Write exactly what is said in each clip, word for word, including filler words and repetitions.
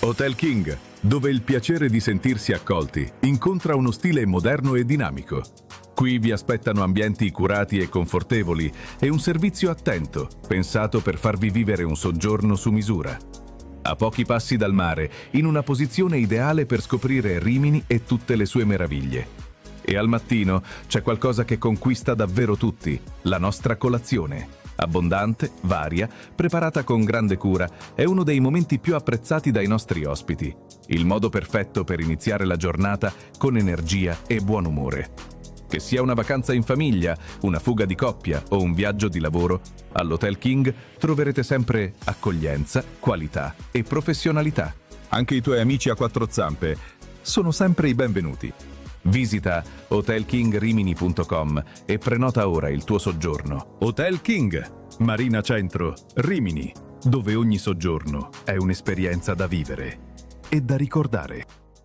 Hotel King, dove il piacere di sentirsi accolti incontra uno stile moderno e dinamico. Qui vi aspettano ambienti curati e confortevoli e un servizio attento, pensato per farvi vivere un soggiorno su misura. A pochi passi dal mare, in una posizione ideale per scoprire Rimini e tutte le sue meraviglie. E al mattino c'è qualcosa che conquista davvero tutti, la nostra colazione. Abbondante, varia, preparata con grande cura, è uno dei momenti più apprezzati dai nostri ospiti. Il modo perfetto per iniziare la giornata con energia e buon umore. Che sia una vacanza in famiglia, una fuga di coppia o un viaggio di lavoro, all'Hotel King troverete sempre accoglienza, qualità e professionalità. Anche i tuoi amici a quattro zampe sono sempre i benvenuti. Visita hotel king rimini punto com e prenota ora il tuo soggiorno. Hotel King, Marina Centro, Rimini, dove ogni soggiorno è un'esperienza da vivere e da ricordare.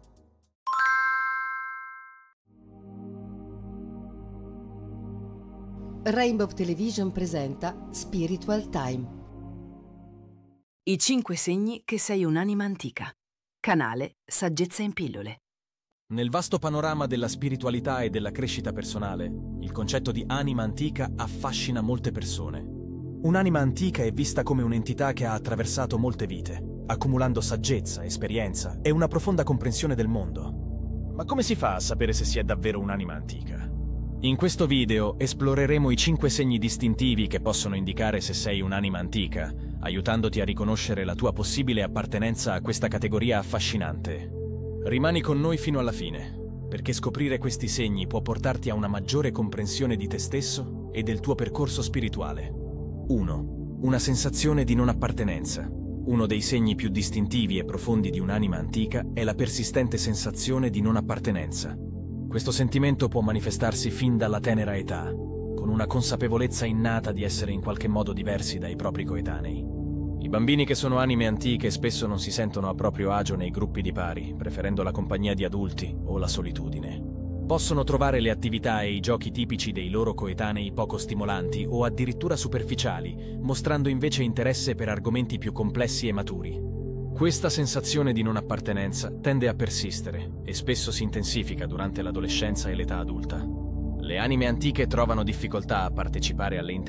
Rainbow Television presenta Spiritual Time. I cinque segni che sei un'anima antica. Canale Saggezza in pillole. Nel vasto panorama della spiritualità e della crescita personale, il concetto di anima antica affascina molte persone. Un'anima antica è vista come un'entità che ha attraversato molte vite, accumulando saggezza, esperienza e una profonda comprensione del mondo. Ma come si fa a sapere se si è davvero un'anima antica? In questo video esploreremo i cinque segni distintivi che possono indicare se sei un'anima antica, aiutandoti a riconoscere la tua possibile appartenenza a questa categoria affascinante. Rimani con noi fino alla fine, perché scoprire questi segni può portarti a una maggiore comprensione di te stesso e del tuo percorso spirituale. uno. Una sensazione di non appartenenza. Uno dei segni più distintivi e profondi di un'anima antica è la persistente sensazione di non appartenenza. Questo sentimento può manifestarsi fin dalla tenera età, con una consapevolezza innata di essere in qualche modo diversi dai propri coetanei. I bambini che sono anime antiche spesso non si sentono a proprio agio nei gruppi di pari, preferendo la compagnia di adulti o la solitudine. Possono trovare le attività e i giochi tipici dei loro coetanei poco stimolanti o addirittura superficiali, mostrando invece interesse per argomenti più complessi e maturi. Questa sensazione di non appartenenza tende a persistere e spesso si intensifica durante l'adolescenza e l'età adulta. Le anime antiche trovano difficoltà a partecipare alle interazioni